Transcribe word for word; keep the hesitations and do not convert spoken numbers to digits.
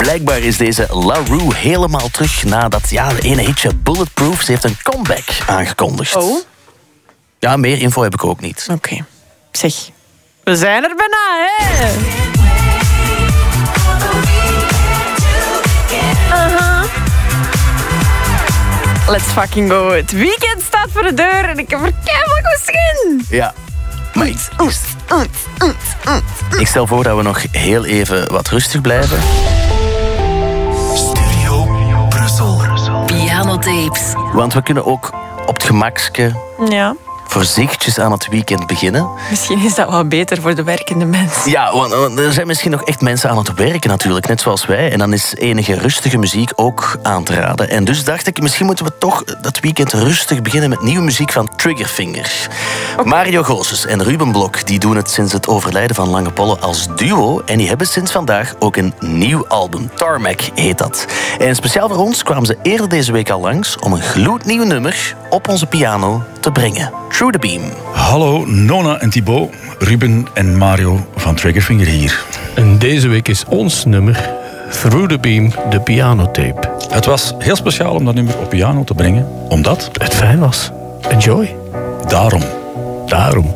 Blijkbaar is deze La Rue helemaal terug na dat ja, de ene hitje Bulletproof. Ze heeft een comeback aangekondigd. Oh? Ja, meer info heb ik ook niet. Oké. Okay. Zeg, we zijn er bijna, hè? Uh-huh. Let's fucking go. Het weekend staat voor de deur en ik heb er keihard goed zin. Ja. Maar ik, ik stel voor dat we nog heel even wat rustig blijven. Studio Brussel. Pianotapes. Want we kunnen ook op het gemakske Ja. voorzichtig aan het weekend beginnen. Misschien is dat wel beter voor de werkende mensen. Ja, want, want er zijn misschien nog echt mensen aan het werken natuurlijk, net zoals wij. En dan is enige rustige muziek ook aan te raden. En dus dacht ik, misschien moeten we toch dat weekend rustig beginnen met nieuwe muziek van Triggerfinger. Okay. Mario Gozes en Ruben Blok die doen het sinds het overlijden van Lange Polle als duo. En die hebben sinds vandaag ook een nieuw album. Tarmac heet dat. En speciaal voor ons kwamen ze eerder deze week al langs om een gloednieuw nummer op onze piano te brengen. Through the Beam. Hallo, Nona en Thibaut, Ruben en Mario van Triggerfinger hier. En deze week is ons nummer Through the Beam, de pianotape. Het was heel speciaal om dat nummer op piano te brengen, omdat het fijn was. Enjoy. Daarom. Daarom.